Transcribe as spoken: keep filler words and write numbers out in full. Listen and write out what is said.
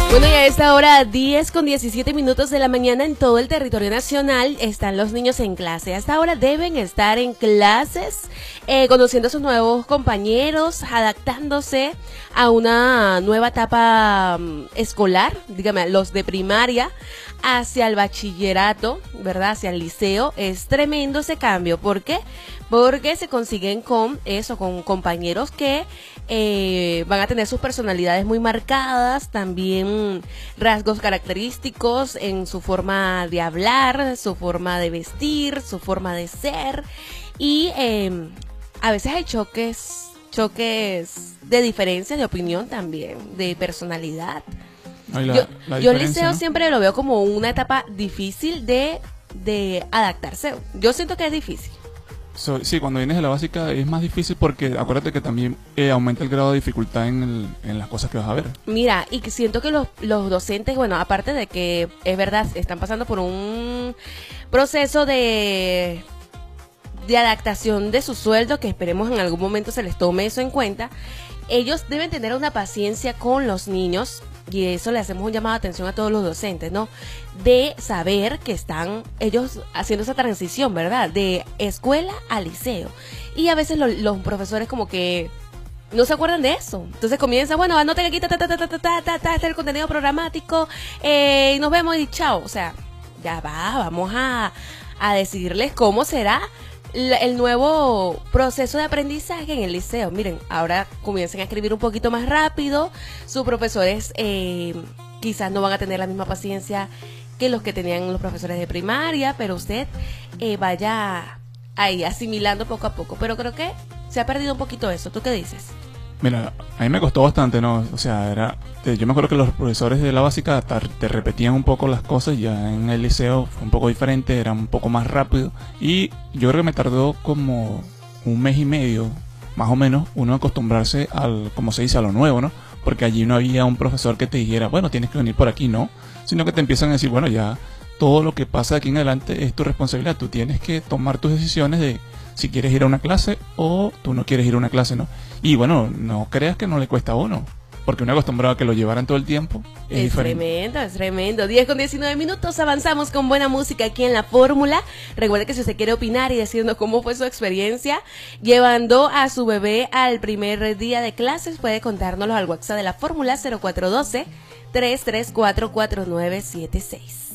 Bueno, y a esta hora, diez con diecisiete minutos de la mañana, en todo el territorio nacional están los niños en clase. Hasta ahora deben estar en clases, eh, conociendo a sus nuevos compañeros, adaptándose a una nueva etapa um, escolar, dígame, los de primaria hacia el bachillerato, ¿verdad? Hacia el liceo. Es tremendo ese cambio. ¿Por qué? Porque se consiguen con eso, con compañeros que eh, van a tener sus personalidades muy marcadas, también rasgos característicos en su forma de hablar, su forma de vestir, su forma de ser, y eh, a veces hay choques, choques de diferencias de opinión también, de personalidad. Ay, la, yo la yo el liceo, ¿no?, siempre lo veo como una etapa difícil de, de adaptarse. Yo siento que es difícil. So, sí, cuando vienes de la básica es más difícil porque acuérdate que también eh, aumenta el grado de dificultad en, el, en las cosas que vas a ver. Mira, y que siento que los, los docentes, bueno, aparte de que es verdad, están pasando por un proceso de, de adaptación de su sueldo, que esperemos en algún momento se les tome eso en cuenta. Ellos deben tener una paciencia con los niños, y eso le hacemos un llamado de atención a todos los docentes, ¿no? De saber que están ellos haciendo esa transición, ¿verdad? De escuela a liceo. Y a veces lo, los profesores como que no se acuerdan de eso. Entonces comienza, bueno, anoten aquí, ta, ta, ta, ta, ta, ta, ta, ta, ta, este es el contenido programático, eh, y nos vemos y chao. O sea, ya va, vamos a, a decirles cómo será el nuevo proceso de aprendizaje en el liceo. Miren, ahora comiencen a escribir un poquito más rápido. Sus profesores eh, quizás no van a tener la misma paciencia que los que tenían los profesores de primaria, pero usted eh, vaya ahí asimilando poco a poco. Pero creo que se ha perdido un poquito eso. ¿Tú qué dices? Mira, a mí me costó bastante, ¿no? O sea, era, yo me acuerdo que los profesores de la básica te repetían un poco las cosas, ya en el liceo fue un poco diferente, era un poco más rápido, y yo creo que me tardó como un mes y medio, más o menos, uno acostumbrarse al, como se dice, a lo nuevo, ¿no? Porque allí no había un profesor que te dijera, bueno, tienes que venir por aquí, no, sino que te empiezan a decir, bueno, ya todo lo que pasa de aquí en adelante es tu responsabilidad, tú tienes que tomar tus decisiones de si quieres ir a una clase o tú no quieres ir a una clase, ¿no? Y bueno, no creas que no le cuesta a uno, porque uno acostumbrado a que lo llevaran todo el tiempo. Es, es diferente. tremendo, es tremendo. diez con diecinueve minutos, avanzamos con buena música aquí en La Fórmula. Recuerde que si usted quiere opinar y decirnos cómo fue su experiencia llevando a su bebé al primer día de clases, puede contárnoslo al WhatsApp de La Fórmula cero cuatro uno dos, tres tres cuatro, cuatro nueve siete seis.